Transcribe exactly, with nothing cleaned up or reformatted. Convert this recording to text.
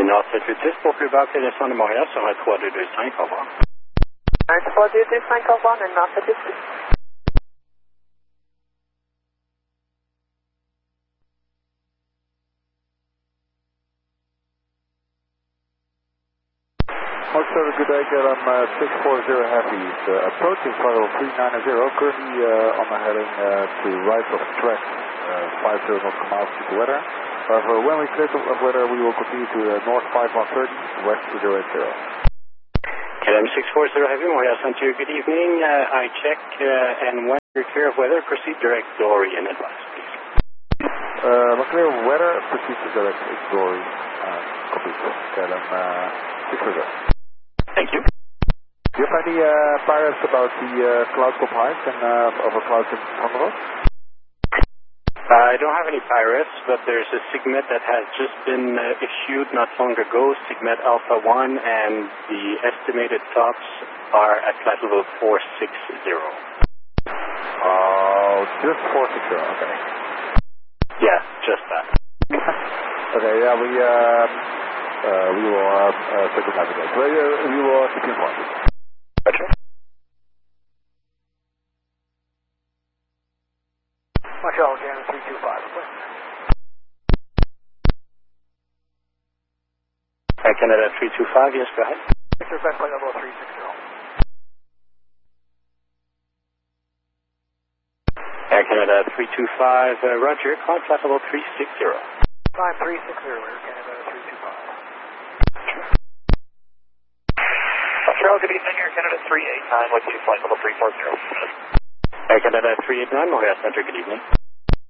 Guide Nord sept huit six pour plus bas, descend de Montréal sur un trois deux deux cinq, au revoir. un trois deux deux cinq, au revoir, Nord sept huit six. Mark seven, good day, get on uh, six four zero Heavy, uh, approaching flight level three nine zero, currently uh, on the heading uh, to right of track, uh, five zero nautical miles to the weather. However, when we clear of weather, we will continue to uh, north five one thirty, west two zero eight zero. K L M six four zero Heavy, Montreal Center, good evening. Uh, I check uh, and when you're clear of weather, proceed direct Dory and advise, please. Uh, when clear of weather, proceed to direct Dory, uh, copy, K L M uh, six four zero. Thank you. Do you have any uh, pirates about the uh, cloud top height and uh, over clouds in front of us? I don't have any Pirates, but there's a SIGMET that has just been uh, issued not long ago, SIGMET Alpha one, and the estimated tops are at flight level four six zero. Oh, just four six zero, okay. Yeah, just that. Okay, yeah, we, uh, uh, we will uh, uh, circumnavigate. We, uh, we will keep you informed. Okay. Montreal, Canada three two five. Air Canada three two five, yes, go ahead. Victor, back flight level three six zero. Air Canada three two five, uh, roger, climb flight level three six zero. Climb three six zero, Air Canada three two five. Montreal, good evening, Air Canada three eight nine, with you, flight level three four zero. Air Canada three eight nine, Montreal Center, good evening.